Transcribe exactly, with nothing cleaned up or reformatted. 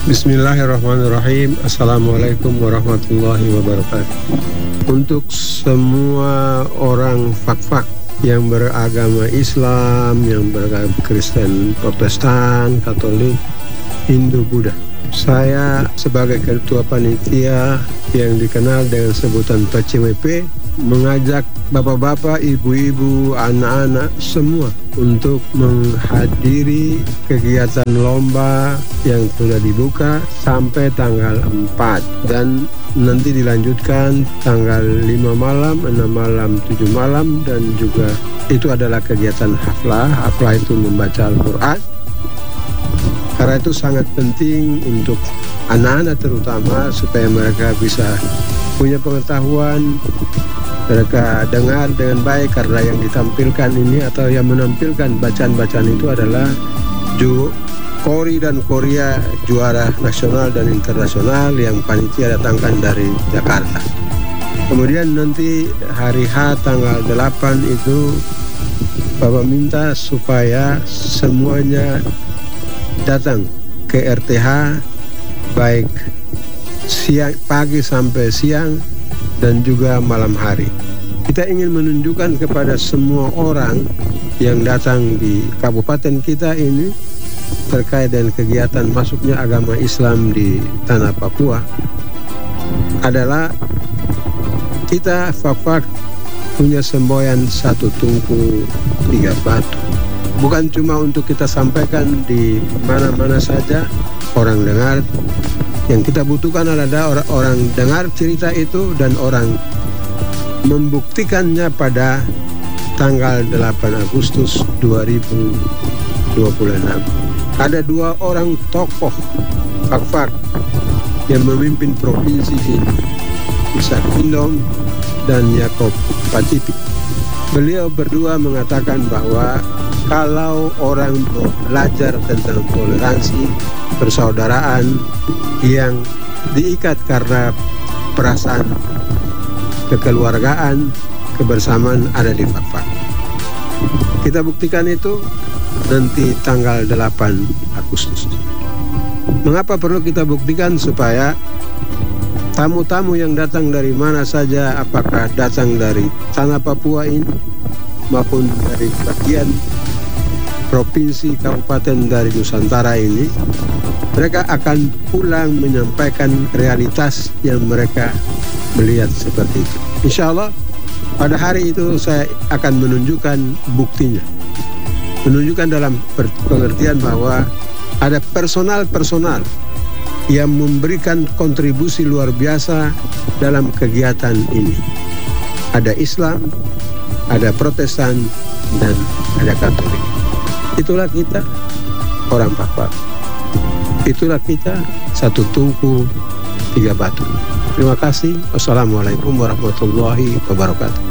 Bismillahirrahmanirrahim. Assalamualaikum warahmatullahi wabarakatuh. Untuk semua orang fak-fak yang beragama Islam, yang beragama Kristen, Protestan, Katolik, Hindu, Buddha, saya sebagai ketua panitia yang dikenal dengan sebutan P C W P mengajak bapak-bapak, ibu-ibu, anak-anak semua untuk menghadiri kegiatan lomba yang sudah dibuka sampai tanggal empat dan nanti dilanjutkan tanggal lima malam, enam malam, tujuh malam, dan juga itu adalah kegiatan haflah. Haflah itu membaca Al-Quran. Karena itu sangat penting untuk anak-anak terutama supaya mereka bisa punya pengetahuan, mereka dengar dengan baik, karena yang ditampilkan ini atau yang menampilkan bacaan-bacaan itu adalah ju Kori dan Korea juara nasional dan internasional yang panitia datangkan dari Jakarta. Kemudian nanti hari H tanggal delapan itu Bapak minta supaya semuanya datang ke R T H baik siang, pagi sampai siang dan juga malam hari. Kita ingin menunjukkan kepada semua orang yang datang di kabupaten kita ini terkait dengan kegiatan masuknya agama Islam di tanah Papua adalah kita fak-fak punya semboyan satu tungku tiga batu. Bukan cuma untuk kita sampaikan di mana-mana saja orang dengar. Yang kita butuhkan adalah orang, orang dengar cerita itu dan orang membuktikannya pada tanggal delapan Agustus dua ribu dua puluh enam. Ada dua orang tokoh fak-fak yang memimpin provinsi ini, Ishak Pindong dan Yakob Patipi. Beliau berdua mengatakan bahwa kalau orang belajar tentang toleransi, persaudaraan yang diikat karena perasaan kekeluargaan, kebersamaan ada di fak-fak. Kita buktikan itu nanti tanggal delapan Agustus. Mengapa perlu kita buktikan? Supaya tamu-tamu yang datang dari mana saja, apakah datang dari tanah Papua ini maupun dari bagian provinsi kabupaten dari Nusantara ini, mereka akan pulang menyampaikan realitas yang mereka melihat seperti itu. Insya Allah pada hari itu saya akan menunjukkan buktinya, menunjukkan dalam pengertian bahwa ada personal-personal yang memberikan kontribusi luar biasa dalam kegiatan ini. Ada Islam, ada Protestan, dan ada Katolik. Itulah kita orang Papua. Itulah kita satu tungku tiga batu. Terima kasih. Wassalamualaikum warahmatullahi wabarakatuh.